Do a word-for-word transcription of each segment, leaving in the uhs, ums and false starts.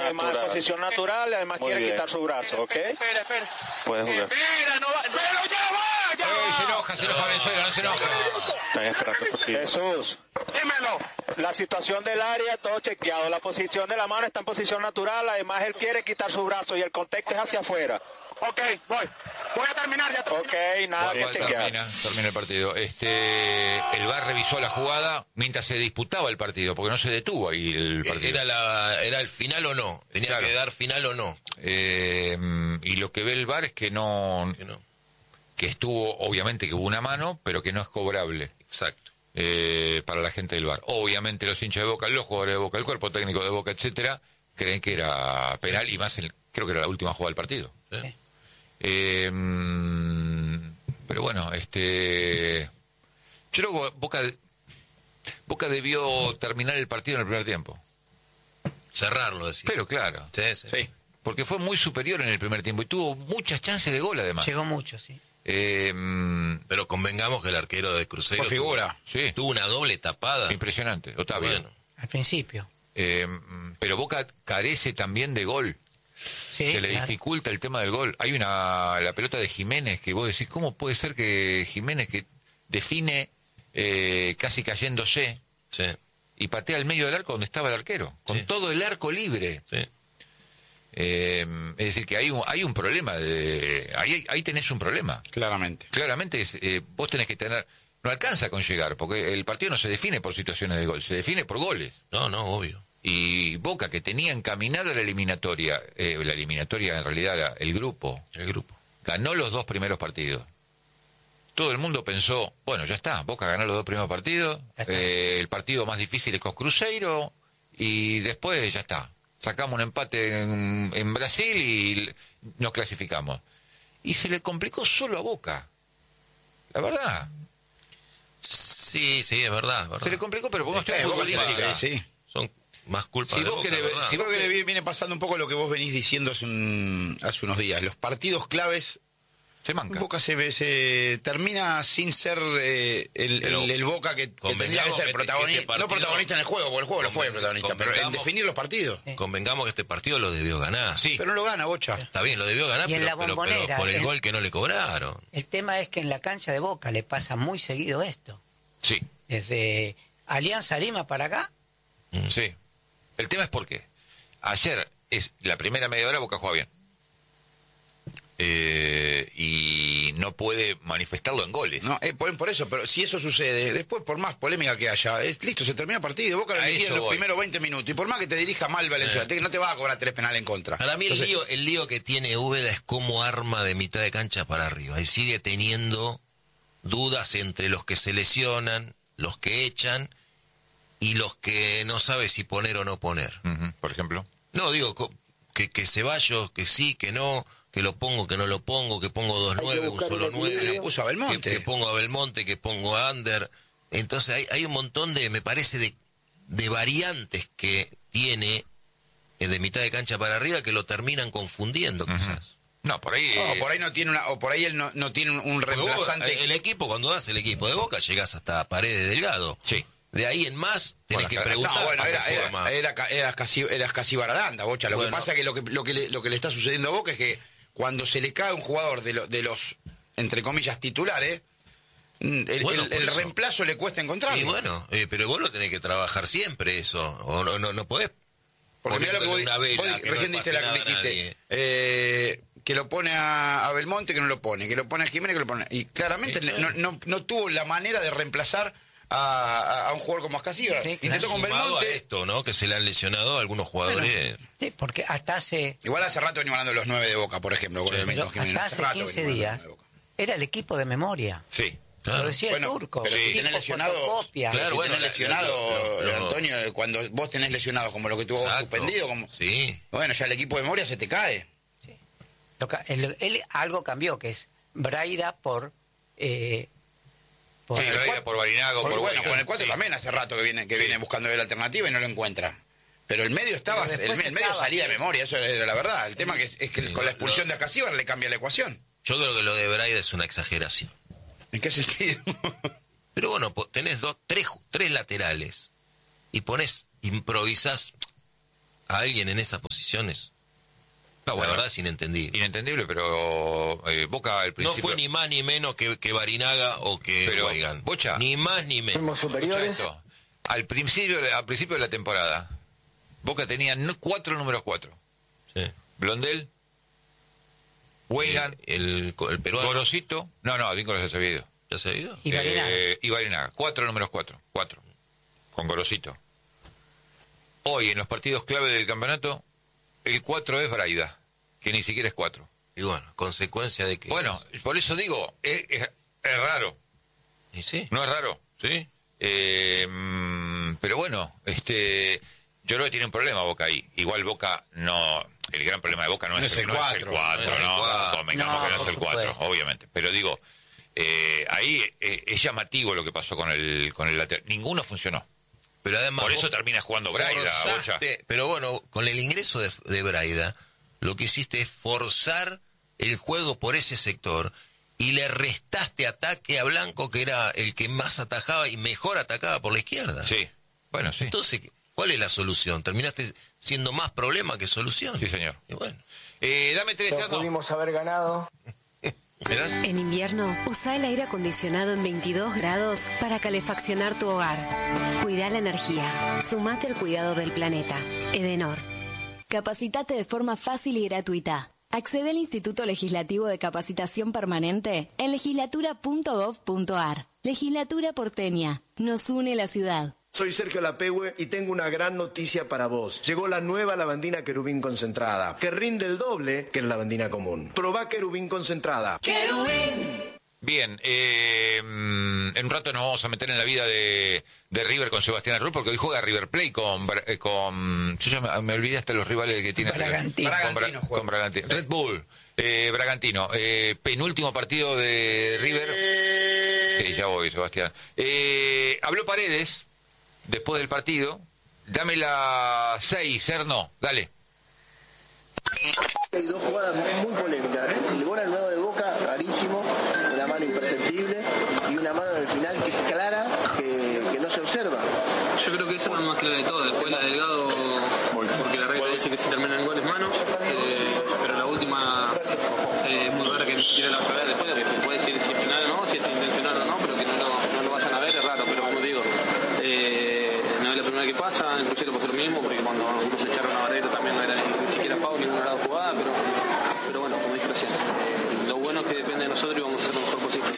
además natural. en posición natural, además Muy quiere bien. quitar su brazo, ¿ok? Espera, espera. Puedes jugar. Espera, no va. Pero ya va, ya Eh, va. se enoja, se enoja Venezuela, no se enoja. Están esperando un poquito. Jesús, Dímelo. la situación del área, todo chequeado. La posición de la mano está en posición natural, además él quiere quitar su brazo y el contexto es hacia afuera. Ok, voy. Voy a terminar ya. Ok, nada que Igual chequear. termina, termina el partido. Este, el V A R revisó la jugada mientras se disputaba el partido, porque no se detuvo ahí el partido. Era, la, era el final o no. Tenía Claro. que dar final o no. Eh, y lo que ve el V A R es que no, Que no. que estuvo, obviamente que hubo una mano, pero que no es cobrable. Exacto. eh, para la gente del V A R. Obviamente los hinchas de Boca, los jugadores de Boca, el cuerpo técnico de Boca, etcétera, creen que era penal y más, en, creo que era la última jugada del partido. ¿Sí? Eh, pero bueno, este, yo creo que Boca, Boca debió terminar el partido en el primer tiempo. Cerrarlo, decía. Pero claro, Sí, sí. Sí. porque fue muy superior en el primer tiempo y tuvo muchas chances de gol además. Llegó mucho, sí. Eh, Pero convengamos que el arquero de Cruzeiro Por figura. sí, tuvo, tuvo una doble tapada. impresionante, Otavio. Bueno, Al principio. Eh, pero Boca carece también de gol. Sí, Se le claro. dificulta el tema del gol. Hay una la pelota de Jiménez que vos decís, ¿cómo puede ser que Jiménez, que define eh, casi cayéndose sí, y patea al medio del arco donde estaba el arquero, con Sí. todo el arco libre? sí. Eh, es decir, que hay un, hay un problema. De, ahí, ahí tenés un problema. Claramente. Claramente es, eh, vos tenés que tener... No alcanza con llegar, porque el partido no se define por situaciones de gol, se define por goles. No, no, obvio. Y Boca, que tenía encaminada la eliminatoria, eh, la eliminatoria en realidad era el grupo, El grupo. ganó los dos primeros partidos. Todo el mundo pensó, bueno, ya está, Boca ganó los dos primeros partidos, Ya está. eh, el partido más difícil es con Cruzeiro, y después ya está. Sacamos un empate en, en Brasil y nos clasificamos. Y se le complicó solo a Boca. La verdad. Sí, sí, es verdad. es verdad. Se le complicó, pero porque no Eh, estoy Boca futbolística. sí, sí. Son más culpas Si de vos Boca, querés- ¿verdad? si Yo creo que le viene pasando un poco lo que vos venís diciendo hace, un- hace unos días. Los partidos claves, Se manca. Boca se, ve- se termina sin ser eh, el, Pero el, el Boca que, que tendría que convengamos ser que este- protagonista. que este partido- no protagonista en el juego, porque el juego lo fue Conven- protagonista, pero en convengamos- definir los partidos. Sí. Convengamos que este partido lo debió ganar. Sí. Pero no lo gana, Bocha. Está bien, lo debió ganar, Y en pero, la pero- pero Bombonera, por el el- gol que no le cobraron. El tema es que en la cancha de Boca le pasa muy seguido esto. Sí. Desde Alianza Lima para acá, Sí. El tema es por qué. Ayer, es la primera media hora, Boca juega bien. Eh, y no puede manifestarlo en goles. No, eh, por, por eso, pero si eso sucede, después por más polémica que haya, es listo, se termina el partido, Boca lo A liquida eso en los voy. primeros veinte minutos, y por más que te dirija mal Valenzuela, Eh. te- no te va a cobrar tres penales en contra. Para mí Entonces, el, lío, el lío que tiene Úbeda es como arma de mitad de cancha para arriba. Y sigue teniendo dudas entre los que se lesionan, los que echan y los que no sabe si poner o no poner. Ujú, por ejemplo. No, digo, co- que, que Ceballos, que sí, que no, que lo pongo, que no lo pongo, que pongo dos nueve, un solo nueve. puso a Belmonte. Que, que pongo a Belmonte, que pongo a Ander. Entonces hay, hay un montón de, me parece, de, de variantes que tiene eh, de mitad de cancha para arriba que lo terminan confundiendo quizás. No, por ahí... no, eh, por ahí no tiene una, o por ahí él no, no tiene un, un Porque vos, reemplazante. el equipo, cuando das el equipo de Boca, llegás hasta Paredes Delgado. Sí. De ahí en más, tenés Bueno, que no, preguntar. No, bueno, a qué era, era, forma. era, ca- eras casi, eras casi Bararanda, Bocha. Lo Bueno. que pasa es que lo que, lo que, le, lo que le está sucediendo a Boca es que cuando se le cae un jugador de, lo- de los, entre comillas, titulares, mm, el, Bueno, el- por el eso. reemplazo le cuesta encontrarlo. Y bueno, eh, pero vos lo tenés que trabajar siempre eso. O no, no, no podés. Porque mira lo que vos, Una vela, vos que no recién le dice pase la que nada a dijiste. nadie. eh, que lo pone a, a Belmonte, que no lo pone. Que lo pone a Jiménez, que lo pone. Y claramente Sí, le- claro. no, no, no tuvo la manera de reemplazar a, a- a un jugador como Ascasíbar. Sí, claro. Intentó con Sumado a Belmonte. esto, ¿no? Que se le han lesionado a algunos jugadores. sí, porque hasta hace, Igual hace rato venimos hablando de los nueve de Boca, por ejemplo. con el pero Benito Jiménez. hasta Hace hace rato quince venimos días hablando de los nueve de Boca. era el equipo de memoria. Sí. Claro. Lo decía Bueno, el turco. pero si tipo tenés lesionado, fotocopia. Claro, si bueno, tenés la- lesionado, lo- lo- lo- Antonio, cuando vos tenés lesionado como lo que tuvo vos Exacto. suspendido, como Sí. bueno, ya el equipo de memoria se te cae. Sí. Lo ca- él, él algo cambió, que es Braida por... Eh, por Sí, el Braida cuatro- por Barinago, Por- por bueno, Boca. con el cuatro Sí. también hace rato que viene que Sí. viene buscando la alternativa y no lo encuentra. Pero el medio estaba, Pero el, después el medio estaba, salía de sí. memoria, eso era la verdad. El tema que es, es que Sí, con la lo- expulsión lo- de Acasíbar le cambia la ecuación. Yo creo que lo de Braida es una exageración. ¿En qué sentido? Pero bueno, po- tenés dos, tres, tres laterales y pones, improvisás a alguien en esas posiciones. No, bueno, la verdad es inentendible. Inentendible, pero eh, Boca al principio... No fue ni más ni menos que, que Barinaga o que pero, Weigand. Bocha, ni más ni menos. Fuimos superiores. Esto, al principio, al principio de la temporada, Boca tenía no, cuatro números cuatro. Sí. Blondel, Weigand, el, el, el peruano. Gorosito, no, no, Nicolás ya se había ido. ¿Ya se ha ido? Y Barinaga. Eh, y Barinaga, cuatro números cuatro, cuatro, con Gorosito. Hoy, en los partidos clave del campeonato, el cuatro es Braida, que ni siquiera es cuatro. Y bueno, consecuencia de que... Bueno, por eso digo, es, es, es raro. ¿Y sí? ¿No es raro? Sí. Eh, mm, pero bueno, este, yo creo que tiene un problema Boca ahí. Igual Boca no... El gran problema de Boca no, No es, es el no es el cuatro, cuatro, no es el no, cuatro. convengamos No, que no es por el cuatro, supuesto. obviamente. Pero digo, eh, ahí eh, es llamativo lo que pasó con el con el lateral. Ninguno funcionó. Pero además... Por eso vos termina jugando Braida, forzaste- pero bueno, con el ingreso de, de Braida, lo que hiciste es forzar el juego por ese sector y le restaste ataque a Blanco, que era el que más atajaba y mejor atacaba por la izquierda. Sí, bueno, sí. Entonces, ¿cuál es la solución? Terminaste siendo más problema que solución. Sí, señor. Y bueno, Eh, dame tres, No Arno. pudimos haber ganado. ¿Me das? En invierno, usa el aire acondicionado en veintidós grados para calefaccionar tu hogar. Cuida la energía. Sumate al cuidado del planeta. Edenor. Capacitate de forma fácil y gratuita. Accede al Instituto Legislativo de Capacitación Permanente en legislatura punto gov punto ar. Legislatura porteña. Nos une la ciudad. Soy Sergio Lapehue y tengo una gran noticia para vos. Llegó la nueva lavandina Querubín concentrada, que rinde el doble que la lavandina común. Probá Querubín concentrada. Bien, eh, mm, en un rato nos vamos a meter en la vida de, de River con Sebastián Arrul, porque hoy juega River Plate con... Bra- eh, con yo ya me, me olvidé hasta los rivales que tiene... Bragantino. Con, Bra- Bragantino juega. con Bragantino. Red Bull, eh, Bragantino, eh, penúltimo partido de River. Sí, ya voy, Sebastián. Eh, habló Paredes después del partido. Dame la seis, Erno, dale. Hay dos jugadas muy polémicas. El gol al nuevo de Boca, rarísimo, una mano imperceptible y una mano en el final que es clara, que, que no se observa. Yo creo que esa es la más clara de todas. Después la Delgado, porque la regla dice que si termina en gol es mano, eh, pero la última eh, es muy rara que ni siquiera la vas a ver después, que puede decir si es penal o no, si es intencional o no, pero que no, no, no lo vayan a ver es raro, pero como digo, eh, no es la primera que pasa, en el Crucero pasó lo mismo, porque cuando algunos echaron a Barreto también no era ni, ni siquiera foul, ninguna era jugada, pero, pero bueno, como dije recién, eh, lo bueno es que depende de nosotros y vamos a hacer lo mejor posible.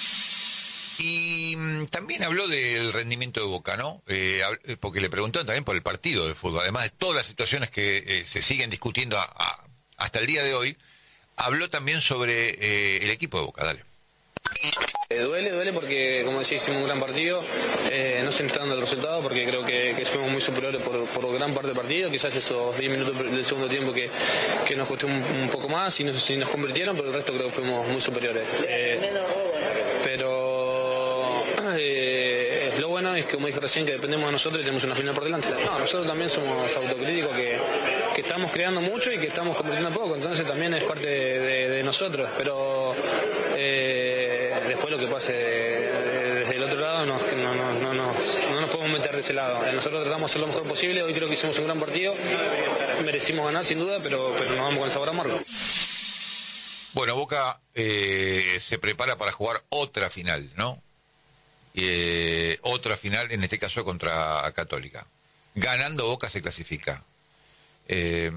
Y mm, también habló del rendimiento de Boca, ¿no? Eh, hab- porque le preguntaron también por el partido de fútbol, además de todas las situaciones que eh, se siguen discutiendo a- a- hasta el día de hoy, habló también sobre eh, el equipo de Boca, dale. Eh, duele, duele porque, como decía, hicimos un gran partido, eh, no se nos está dando el resultado porque creo que, que fuimos muy superiores por, por gran parte del partido, quizás esos diez minutos del segundo tiempo que, que nos costó un, un poco más y nos, y nos convirtieron, pero el resto creo que fuimos muy superiores. Eh, pero eh, lo bueno es que, como dije recién, que dependemos de nosotros y tenemos una final por delante. No, nosotros también somos autocríticos, que, que estamos creando mucho y que estamos convirtiendo poco, entonces también es parte de, de, de nosotros, pero eh, después lo que pase desde el otro lado no, no, no, no, no, no nos podemos meter de ese lado. Nosotros tratamos de hacer lo mejor posible, hoy creo que hicimos un gran partido, merecimos ganar sin duda, pero, pero nos vamos con el sabor amargo. Bueno, Boca eh, se prepara para jugar otra final, ¿no? Eh, otra final, en este caso contra Católica. Ganando Boca se clasifica. Eh,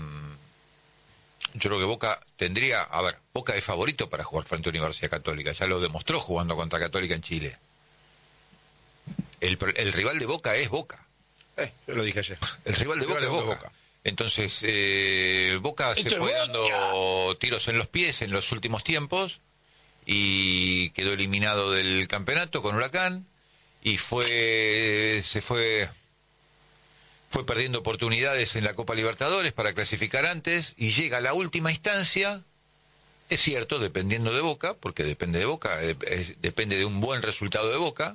yo creo que Boca tendría, a ver, Boca es favorito para jugar frente a Universidad Católica, ya lo demostró jugando contra Católica en Chile. El, el rival de Boca es Boca. Eh, yo lo dije ayer. El rival de El Boca rival es de Boca. Boca. Entonces, eh, Boca se fue dando tiros en los pies en los últimos tiempos y quedó eliminado del campeonato con Huracán y fue se fue fue perdiendo oportunidades en la Copa Libertadores para clasificar antes y llega a la última instancia. Es cierto, dependiendo de Boca, porque depende de Boca, eh, es- depende de un buen resultado de Boca.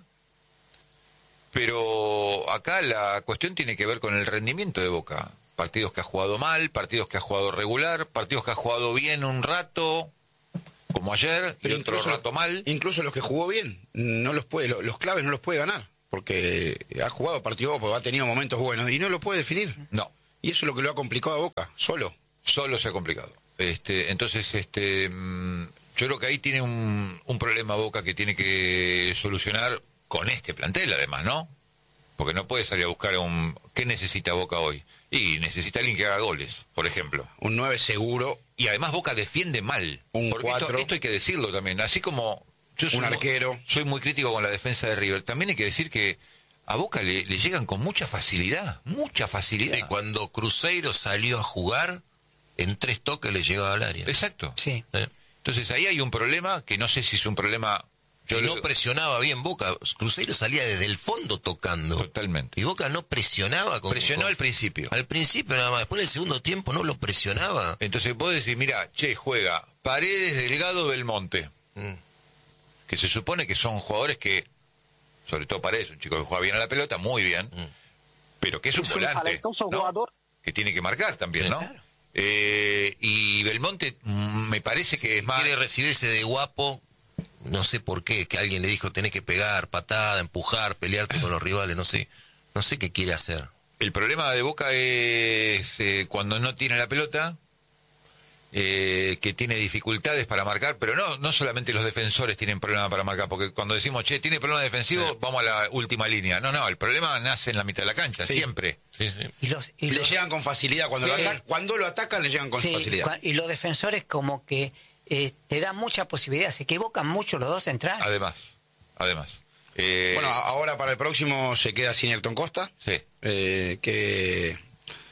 Pero acá la cuestión tiene que ver con el rendimiento de Boca. Partidos que ha jugado mal, partidos que ha jugado regular, partidos que ha jugado bien un rato, como ayer, y Pero otro incluso- rato mal. Incluso los que jugó bien, no los puede, lo- los claves no los puede ganar, porque ha jugado partidos, porque ha tenido momentos buenos y no lo puede definir. No. Y eso es lo que lo ha complicado a Boca, solo. Solo se ha complicado. Este, entonces, este, yo creo que ahí tiene un, un problema Boca que tiene que solucionar con este plantel, además, ¿no? Porque no puede salir a buscar un... ¿Qué necesita Boca hoy? Y necesita alguien que haga goles, por ejemplo. Un nueve seguro. Y además Boca defiende mal. Un porque cuatro. Esto, esto hay que decirlo también. Así como... Yo soy un arquero. Muy, soy muy crítico con la defensa de River. También hay que decir que a Boca le, le llegan con mucha facilidad. Mucha facilidad. Sí, cuando Cruzeiro salió a jugar, en tres toques le llegaba al área. Exacto. Sí. ¿Eh? Entonces ahí hay un problema que no sé si es un problema... Yo y no lo... presionaba bien Boca. Cruzeiro salía desde el fondo tocando. Totalmente. Y Boca no presionaba. Con, Presionó con... al principio. Al principio nada más. Después del segundo tiempo no lo presionaba. Entonces vos decís, mira, che, juega Paredes, Delgado, Belmonte. Mm. Que se supone que son jugadores que, sobre todo Paredes, un chico que juega bien a la pelota, muy bien, mm. pero que es un es volante, un ¿no? Jugador. Que tiene que marcar también, sí, ¿no? Claro. Eh, y Belmonte mm, me parece que es más... Quiere recibirse de guapo... No sé por qué, que alguien le dijo tenés que pegar, patada, empujar, pelearte con los rivales, no sé, no sé qué quiere hacer. El problema de Boca es eh, cuando no tiene la pelota, eh, que tiene dificultades para marcar, pero no no solamente los defensores tienen problemas para marcar, porque cuando decimos, che, tiene problema defensivo, sí. vamos a la última línea. No, no, el problema nace en la mitad de la cancha, sí. siempre. Sí, sí. Y los, y le los... llegan con facilidad, cuando, sí. lo atacan, cuando lo atacan le llegan con sí, facilidad. Y los defensores como que... Eh, te da mucha posibilidad, se equivocan mucho los dos centrales. Además, además. Eh... Bueno, ahora para el próximo se queda sin Ayrton Costa, sí. eh, que eh,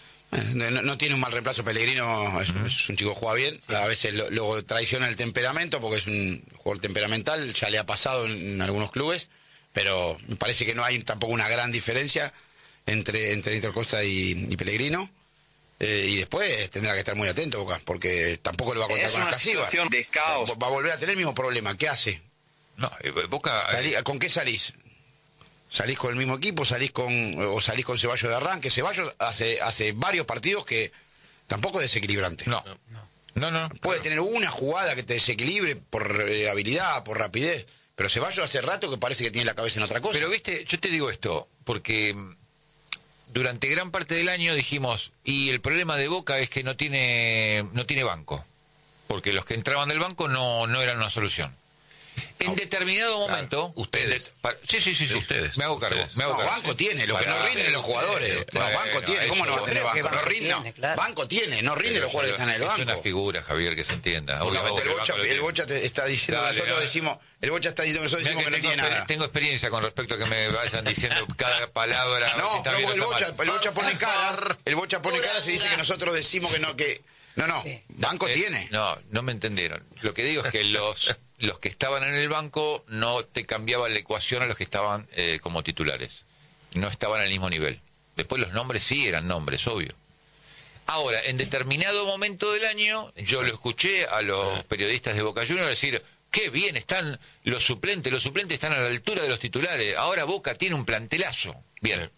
no, no tiene un mal reemplazo. Pellegrino es, uh-huh. es un chico que juega bien, sí. a veces lo, luego traiciona el temperamento porque es un jugador temperamental, ya le ha pasado en, en algunos clubes, pero me parece que no hay tampoco una gran diferencia entre, entre Ayrton Costa y, y Pellegrino. Eh, y después tendrá que estar muy atento, Boca, porque tampoco le va a contar es con una las casivas. situación de caos. Va a volver a tener el mismo problema. ¿Qué hace? No, Boca... Salí, ¿con qué salís? ¿Salís con el mismo equipo? ¿Salís con o salís con Ceballos de arranque? Ceballos hace hace varios partidos que tampoco es desequilibrante. No, no, no. no Puede no. tener una jugada que te desequilibre por eh, habilidad, por rapidez, pero Ceballos hace rato que parece que tiene la cabeza en otra cosa. Pero viste, yo te digo esto, porque... Durante gran parte del año dijimos, y el problema de Boca es que no tiene no tiene banco, porque los que entraban del banco no, no eran una solución. En no, determinado momento... Claro, ustedes. De, sí, sí, sí, sí. Ustedes. Me hago cargo. Me hago no, cargo. banco tiene, lo Para, que no rinden los jugadores. No, bueno, banco tiene, ¿cómo no va a tener banco? No rinde, tiene, claro. Banco tiene, no rinde los jugadores que están en el banco. Es una figura, Javier, que se entienda. Obviamente el Bocha, el Bocha te está diciendo Dale, que nosotros no. decimos... El Bocha está diciendo que nosotros decimos que, que no tiene nada. Tengo experiencia con respecto a que me vayan diciendo cada palabra. No, si está pero bien, el, está Bocha, el Bocha pone cara, el Bocha pone cara se dice que nosotros decimos que no, que... No, no, sí. banco no, eh, tiene. No, no me entendieron. Lo que digo es que los los que estaban en el banco no te cambiaban la ecuación a los que estaban eh, como titulares. No estaban al mismo nivel. Después los nombres sí eran nombres, obvio. Ahora, en determinado momento del año, yo lo escuché a los periodistas de Boca Juniors decir, qué bien están los suplentes, los suplentes están a la altura de los titulares. Ahora Boca tiene un plantelazo. Bien.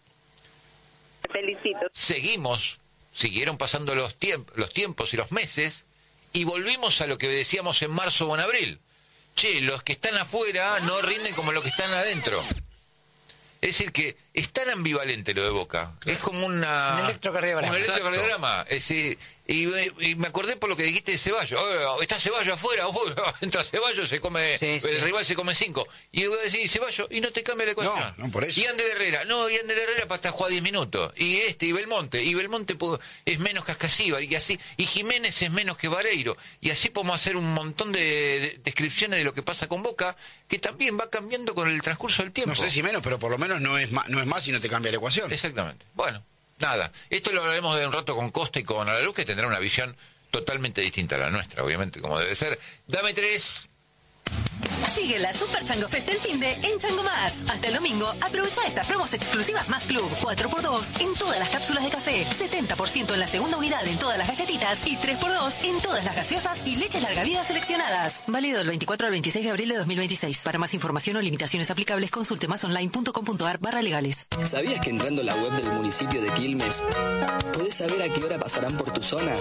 Felicito. Seguimos, siguieron pasando los, tiemp- los tiempos y los meses, y volvimos a lo que decíamos en marzo o en abril. Che, los que están afuera no rinden como los que están adentro. Es decir, que es tan ambivalente lo de Boca. Es como una... Un electrocardiograma. Un electrocardiograma. Es decir, y, y me acordé por lo que dijiste de Ceballos. Oh, está Ceballos afuera, oh, entra Ceballos, se come, sí, sí. el rival se come cinco. Y voy a decir, Ceballos, y no te cambia la ecuación. No, no por eso. Y Ander Herrera, no, y Ander Herrera para estar jugando diez minutos. Y este, y Belmonte, y Belmonte es menos que Ascasíbar, y así, y Jiménez es menos que Vareiro. Y así podemos hacer un montón de, de descripciones de lo que pasa con Boca, que también va cambiando con el transcurso del tiempo. No sé si menos, pero por lo menos no es más, no es más si no te cambia la ecuación. Exactamente. Bueno, nada. Esto lo hablaremos de un rato con Costa y con Alaluz, que tendrá una visión totalmente distinta a la nuestra, obviamente, como debe ser. Dame tres. Sigue la Super Chango Fest del finde en Chango Más. Hasta el domingo, aprovecha estas promos exclusivas Más Club. cuatro por dos en todas las cápsulas de café, setenta por ciento en la segunda unidad en todas las galletitas y tres por dos en todas las gaseosas y leches larga vida seleccionadas. Válido del veinticuatro al veintiséis de abril de dos mil veintiséis. Para más información o limitaciones aplicables, consulte másonline.com.ar barra legales. ¿Sabías que entrando a la web del municipio de Quilmes podés saber a qué hora pasarán por tu zona?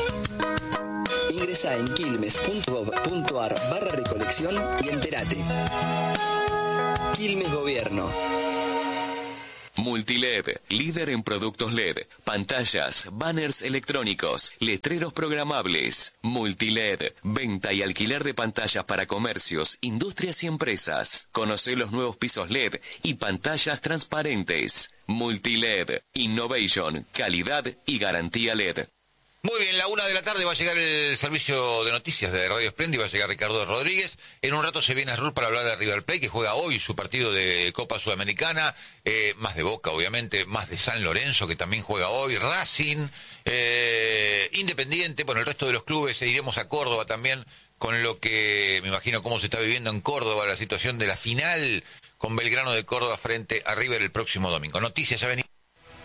Ingresa en quilmes.gov.ar barra recolección y entérate. Quilmes Gobierno. Multiled, líder en productos L E D, pantallas, banners electrónicos, letreros programables. Multiled, venta y alquiler de pantallas para comercios, industrias y empresas. Conoce los nuevos pisos L E D y pantallas transparentes. Multiled, innovation, calidad y garantía L E D. Muy bien, la una de la tarde va a llegar el servicio de noticias de Radio Splendid, va a llegar Ricardo Rodríguez. En un rato se viene a Azul para hablar de River Plate, que juega hoy su partido de Copa Sudamericana, eh, más de Boca, obviamente, más de San Lorenzo, que también juega hoy, Racing, eh, Independiente, bueno, el resto de los clubes, e iremos a Córdoba también, con lo que me imagino cómo se está viviendo en Córdoba, la situación de la final con Belgrano de Córdoba frente a River el próximo domingo. Noticias, ya venimos.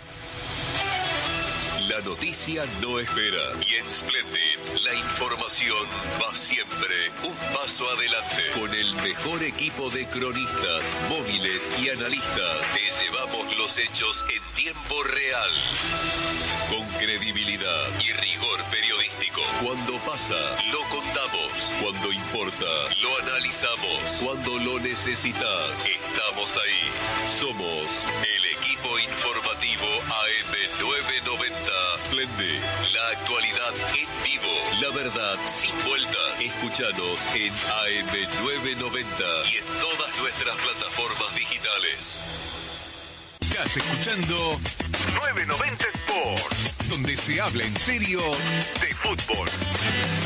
La noticia no espera y en Splendid la información va siempre un paso adelante. Con el mejor equipo de cronistas, móviles y analistas, te llevamos los hechos en tiempo real. Con credibilidad y rigor periodístico. Cuando pasa, lo contamos. Cuando importa, lo analizamos. Cuando lo necesitas, estamos ahí. Somos el equipo informativo A M novecientos noventa. Splendid, la actualidad en vivo, la verdad sin vueltas. Escúchanos en A M novecientos noventa y en todas nuestras plataformas digitales. Estás escuchando novecientos noventa Sports, donde se habla en serio de fútbol.